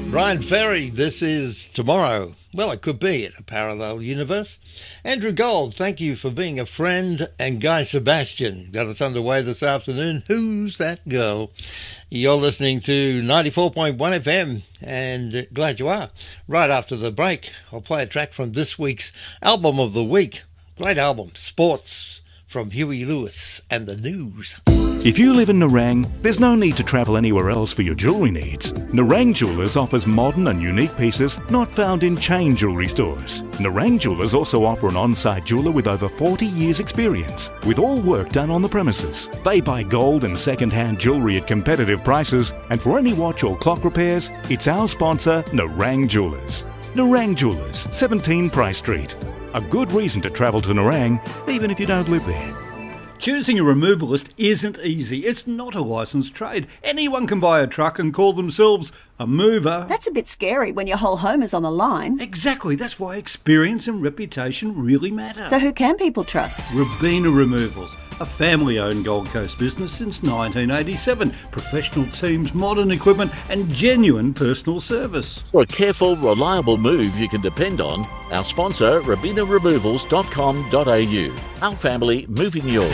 Ryan Ferry, this is tomorrow. Well, it could be in a parallel universe. Andrew Gold, thank you for being a friend. And Guy Sebastian got us underway this afternoon. Who's that girl? You're listening to 94.1 FM, and glad you are. Right after the break, I'll play a track from this week's Album of the Week. Great album, Sports, from Huey Lewis and the News. If you live in Nerang, there's no need to travel anywhere else for your jewellery needs. Nerang Jewellers offers modern and unique pieces not found in chain jewellery stores. Nerang Jewellers also offer an on-site jeweller with over 40 years experience, with all work done on the premises. They buy gold and second-hand jewellery at competitive prices, and for any watch or clock repairs, it's our sponsor, Nerang Jewellers. Nerang Jewellers, 17 Price Street. A good reason to travel to Nerang, even if you don't live there. Choosing a removalist isn't easy. It's not a licensed trade. Anyone can buy a truck and call themselves a mover. That's a bit scary when your whole home is on the line. Exactly. That's why experience and reputation really matter. So who can people trust? Robina Removals, a family-owned Gold Coast business since 1987. Professional teams, modern equipment and genuine personal service. For a careful, reliable move you can depend on, our sponsor, robinaremovals.com.au. Our family moving yours.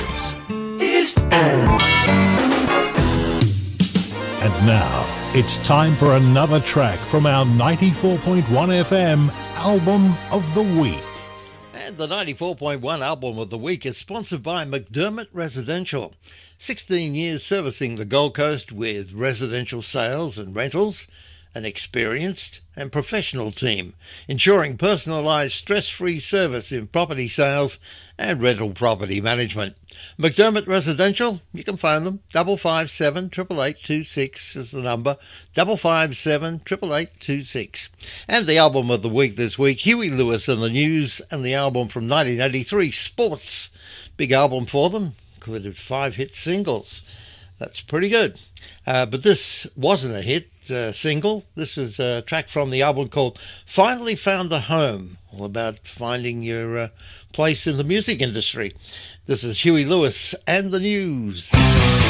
And now, it's time for another track from our 94.1 FM Album of the Week. And the 94.1 Album of the Week is sponsored by McDermott Residential. 16 years servicing the Gold Coast with residential sales and rentals. An experienced and professional team, ensuring personalised, stress-free service in property sales and rental property management. McDermott Residential, you can phone them. 557 88826 is the number. 557 88826. And the album of the week this week, Huey Lewis and the News, and the album from 1983, Sports. Big album for them, included 5 hit singles. That's pretty good. But this wasn't a hit single. This is a track from the album called Finally Found a Home, all about finding your place in the music industry. This is Huey Lewis and the News.